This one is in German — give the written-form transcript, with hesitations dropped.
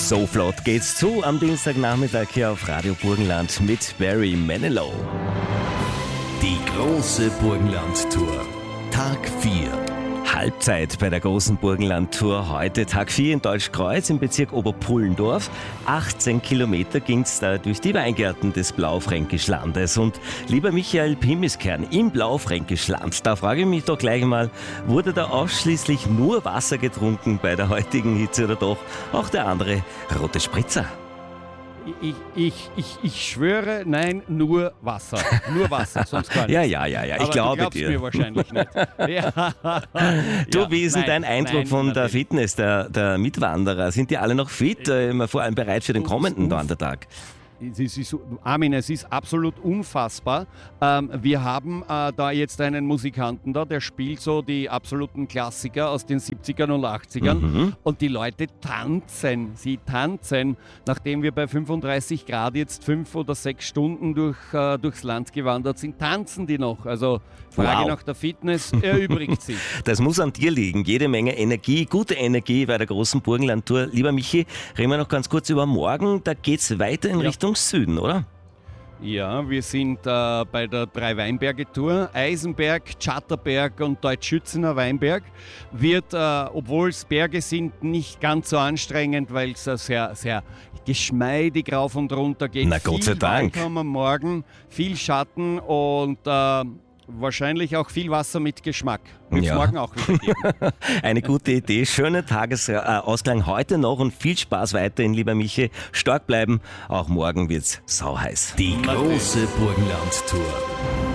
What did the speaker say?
So flott geht's zu am Dienstagnachmittag hier auf Radio Burgenland mit Barry Manilow. Die große Burgenland-Tour. Tag 4. Halbzeit bei der großen Burgenland-Tour. Heute Tag 4 in Deutschkreuz im Bezirk Oberpullendorf. 18 Kilometer ging's da durch die Weingärten des Blaufränkischlandes. Und lieber Michael Pimmiskern, im Blaufränkischland, da frage ich mich doch gleich mal, wurde da ausschließlich nur Wasser getrunken bei der heutigen Hitze oder doch auch der andere rote Spritzer? Ich schwöre, nein, nur Wasser. Nur Wasser, sonst gar nichts. Ja, Aber ich glaube du dir. Mir wahrscheinlich nicht. Ja. Du, wie ist denn dein Eindruck von der Fitness der Mitwanderer? Sind die alle noch fit? Vor allem bereit für den kommenden Wandertag? Armin, es ist absolut unfassbar. Wir haben da jetzt einen Musikanten da, der spielt so die absoluten Klassiker aus den 70ern und 80ern und die Leute tanzen. Sie tanzen, nachdem wir bei 35 Grad jetzt 5 oder 6 Stunden durchs Land gewandert sind, tanzen die noch. Also Frage nach der Fitness erübrigt sich. Das muss an dir liegen. Jede Menge Energie, gute Energie bei der großen Burgenland-Tour. Lieber Michi, reden wir noch ganz kurz über morgen. Da geht's weiter in Richtung Süden, oder? Ja, wir sind bei der Drei-Weinberge-Tour. Eisenberg, Tschattaberg und Deutschschützener Weinberg wird, obwohl es Berge sind, nicht ganz so anstrengend, weil es sehr, sehr geschmeidig rauf und runter geht. Na Gott sei Dank. Viel Wald haben wir morgen, viel Schatten und wahrscheinlich auch viel Wasser mit Geschmack. Wird es morgen auch wieder geben. Eine gute Idee. Schöner Tagesausklang heute noch und viel Spaß weiterhin, lieber Michi. Stark bleiben. Auch morgen wird's sauheiß. Die große Burgenland-Tour.